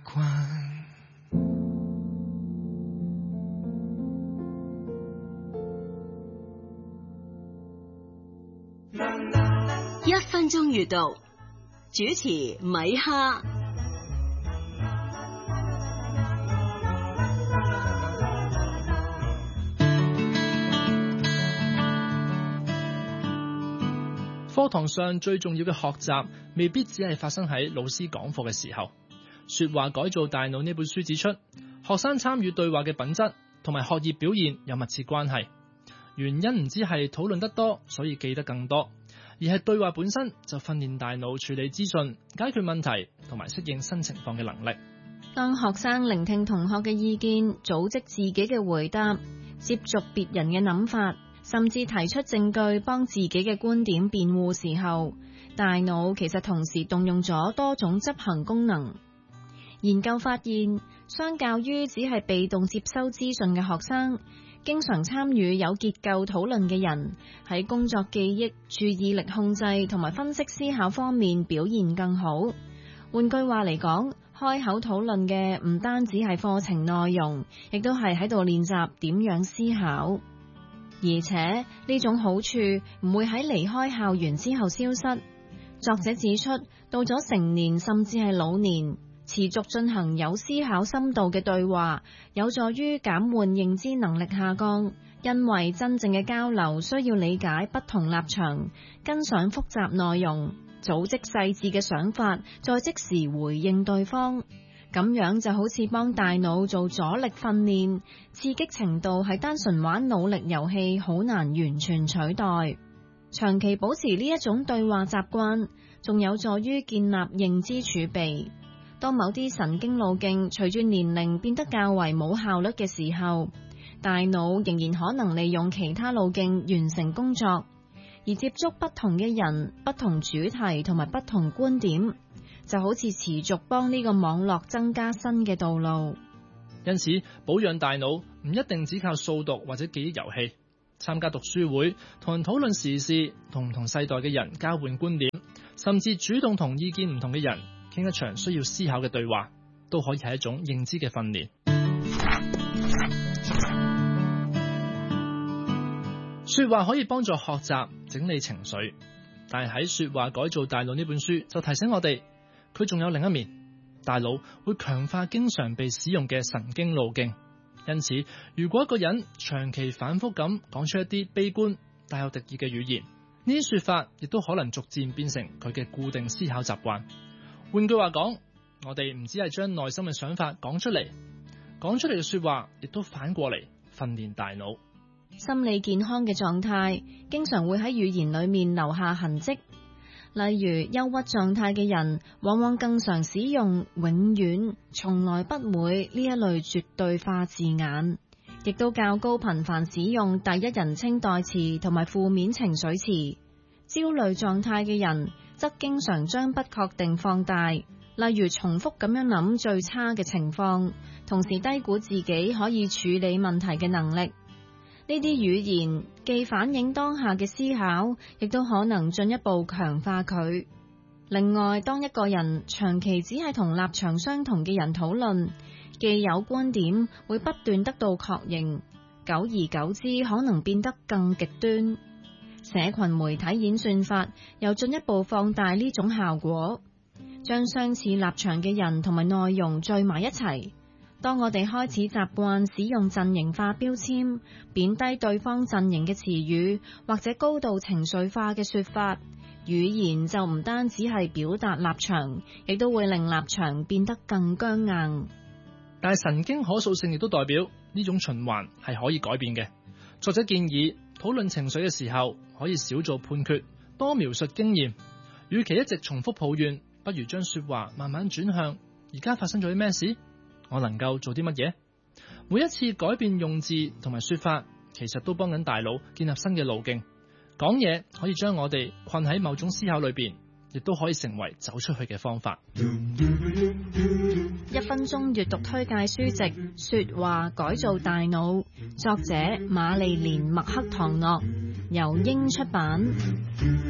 慣。 1分鐘閱讀，主持米哈。 課堂上最重要嘅學習，未必只係發生喺老師講課嘅時候。說話改造大腦呢本書指出，學生參與對話嘅品質同埋學業表現有密切關係。原因唔止係討論得多，所以記得更多，而係對話本身就訓練大腦處理資訊、解決問題同埋適應新情況嘅能力。 當學生聆聽同學嘅意見，組織自己嘅回答，接觸別人嘅諗法，甚至提出證據幫自己嘅觀點辯護時候，大腦其實同時動用咗多種執行功能。研究發現，相較於只係被動接收資訊嘅學生，經常參與有結構討論嘅人，喺工作記憶、注意力控制同埋分析思考方面表現更好。換句話嚟講，開口討論嘅唔單止係課程內容，亦都係喺度練習點樣思考。而且呢種好處唔會喺離開校園之後消失。作者指出，到咗成年甚至係老年，持續進行有思考深度嘅對話，有助於減緩認知能力下降，因為真正嘅交流需要理解不同立場，跟上複雜內容，組織細緻嘅想法，再即時回應對方。咁樣就好似幫大腦做阻力訓練，刺激程度係單純玩腦力遊戲好難完全取代。長期保持呢一種對話習慣，仲有助於建立認知儲備。當某啲神經路徑隨住年齡變得較為冇效率嘅時候，大腦仍然可能利用其他路徑完成工作。而接觸不同嘅人、不同主題同埋不同觀點，就好似持續幫呢個網絡增加新嘅道路。 因此，保養大腦唔一定只靠掃讀或者記憶遊戲，參加讀書會、同人討論時事、同唔同世代嘅人交換觀點，甚至主動同意見唔同嘅人傾一場需要思考嘅對話，都可以係一種認知嘅訓練。說話可以幫助學習整理情緒，但係喺說話改造大腦呢本書就提醒我哋，佢仲有另一面，大腦會強化經常被使用嘅神經路徑。因此，如果一個人長期反覆咁講出一啲悲觀、帶有敵意嘅語言，呢啲說法亦都可能逐漸變成佢嘅固定思考習慣。換句話講，我哋唔只係將內心嘅想法講出嚟嘅說話，亦都反過嚟訓練大腦。 心理健康嘅狀態經常會喺語言裏面留下痕跡，例如憂鬱狀態嘅人往往更常使用永遠、從來不會呢一類絕對化字眼，亦都較高頻繁使用第一人稱代詞同埋負面情緒詞。焦慮狀態嘅人則經常將不確定放大，例如重複咁樣諗最差嘅情況，同時低估自己可以處理問題嘅能力。呢啲語言既反映當下嘅思考，亦都可能進一步強化佢。另外，當一個人長期只係同立場相同嘅人討論，既有觀點會不斷得到確認，久而久之可能變得更極端。社群媒體演算法又進一步放大呢種效果，將相似立場嘅人同埋內容聚埋一齊。當我哋開始習慣使用陣營化標籤，貶低對方陣營嘅詞語，或者高度情緒化嘅說法，語言就唔單止係表達立場，亦都會令立場變得更僵硬。 但係神經可塑性亦都代表呢種循環係可以改變嘅。作者建議討論情緒嘅時候，可以少做判決，多描述經驗。與其一直重複抱怨，不如將說話慢慢轉向而家發生咗啲咩事，我能夠做啲乜嘢？每一次改變用字同埋說法，其實都幫緊大腦建立新嘅路徑。講嘢可以將我哋困喺某種思考裏邊，亦都可以成為走出去嘅方法。 1分鐘閱讀推介書籍《說話改造大腦》，作者瑪麗蓮麥克唐諾，由英出版。